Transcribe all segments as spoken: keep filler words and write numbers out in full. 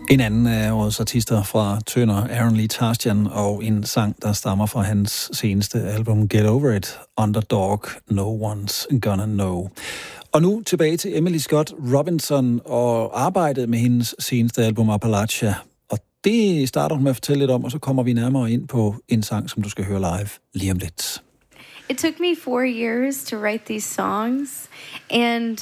En anden af årets artister fra Tønder, Aaron Lee Tarstian, og en sang, der stammer fra hans seneste album Get Over It, Underdog, No One's Gonna Know. Og nu tilbage til Emily Scott Robinson og arbejdet med hendes seneste album Appalachia. Og det starter hun med at fortælle lidt om, og så kommer vi nærmere ind på en sang, som du skal høre live lige om lidt. It took me four years to write these songs, and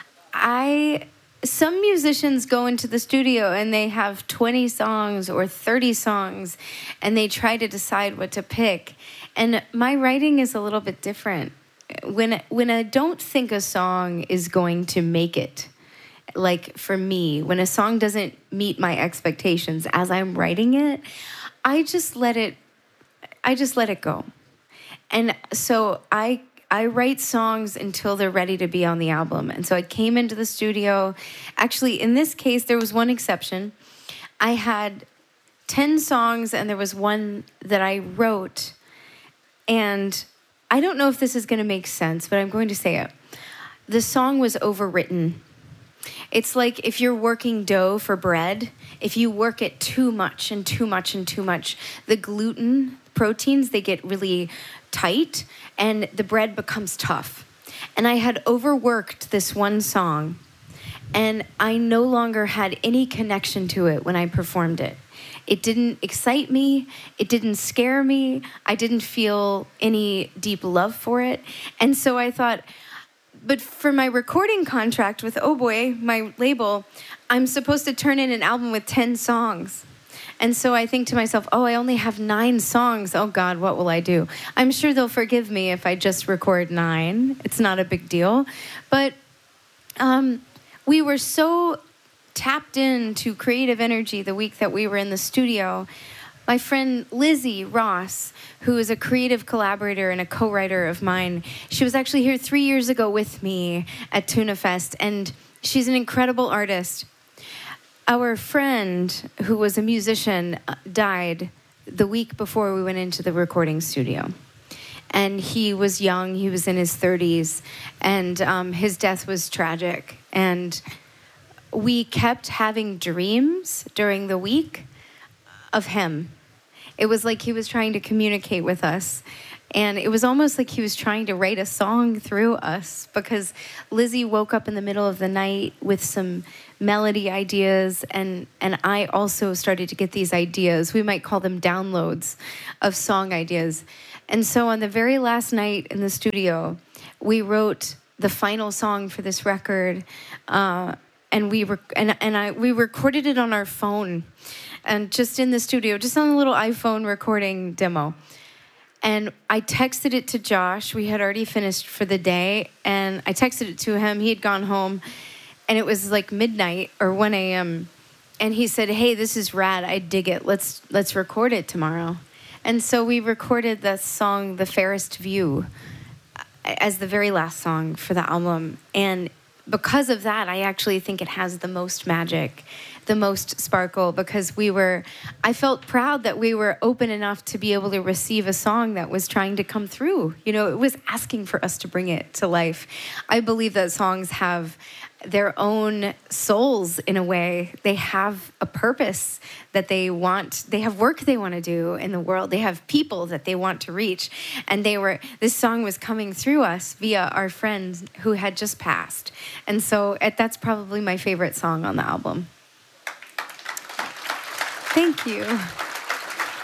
I... Some musicians go into the studio and they have twenty songs or thirty songs, and they try to decide what to pick. And my writing is a little bit different. When when I don't think a song is going to make it, like for me, when a song doesn't meet my expectations as I'm writing it, I just let it I just let it go. And so I I write songs until they're ready to be on the album. And so I came into the studio. Actually, in this case, there was one exception. I had ten songs, and there was one that I wrote. And I don't know if this is going to make sense, but I'm going to say it. The song was overwritten. It's like if you're working dough for bread, if you work it too much and too much and too much, the gluten proteins, they get really tight and the bread becomes tough. And I had overworked this one song, and I no longer had any connection to it when I performed it. It didn't excite me. It didn't scare me. I didn't feel any deep love for it. And so I thought, but for my recording contract with Oh Boy, my label, I'm supposed to turn in an album with ten songs. And so I think to myself, oh, I only have nine songs. Oh, God, what will I do? I'm sure they'll forgive me if I just record nine. It's not a big deal. But um, we were so tapped into creative energy the week that we were in the studio. My friend Lizzie Ross, who is a creative collaborator and a co-writer of mine, she was actually here three years ago with me at Tuna Fest, and she's an incredible artist. Our friend, who was a musician, died the week before we went into the recording studio. And he was young, he was in his thirties, and um, his death was tragic. And we kept having dreams during the week of him. It was like he was trying to communicate with us. And it was almost like he was trying to write a song through us, because Lizzie woke up in the middle of the night with some melody ideas, and, and I also started to get these ideas. We might call them downloads of song ideas. And so on the very last night in the studio, we wrote the final song for this record, uh, and we rec- and, and I we recorded it on our phone, and just in the studio, just on a little iPhone recording demo. And I texted it to Josh. We had already finished for the day. And I texted it to him. He had gone home. And it was like midnight or one a.m. And he said, hey, this is rad. I dig it. Let's let's record it tomorrow. And so we recorded the song, The Fairest View, as the very last song for the album. And because of that, I actually think it has the most magic, the most sparkle, because we were, I felt proud that we were open enough to be able to receive a song that was trying to come through. You know, it was asking for us to bring it to life. I believe that songs have their own souls in a way. They have a purpose that they want, they have work they want to do in the world. They have people that they want to reach. And they were, this song was coming through us via our friend who had just passed. And so it, that's probably my favorite song on the album. Thank you.